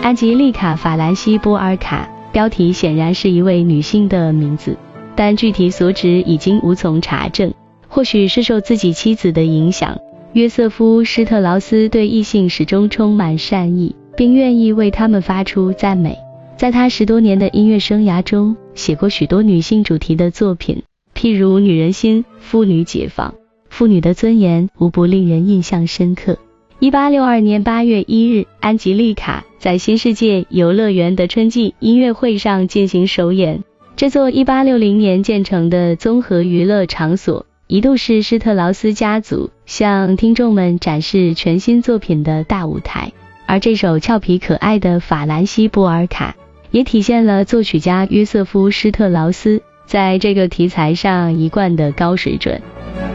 安吉丽卡·法兰西波尔卡，标题显然是一位女性的名字，但具体所指已经无从查证。或许是受自己妻子的影响，约瑟夫·施特劳斯对异性始终充满善意，并愿意为他们发出赞美。在他10多年的音乐生涯中，写过许多女性主题的作品，譬如《女人心》《妇女解放》，妇女的尊严无不令人印象深刻。1862年8月1日，安吉丽卡在新世界游乐园的春季音乐会上进行首演。这座1860年建成的综合娱乐场所，一度是施特劳斯家族向听众们展示全新作品的大舞台。而这首俏皮可爱的法兰西波尔卡，也体现了作曲家约瑟夫·施特劳斯在这个题材上一贯的高水准。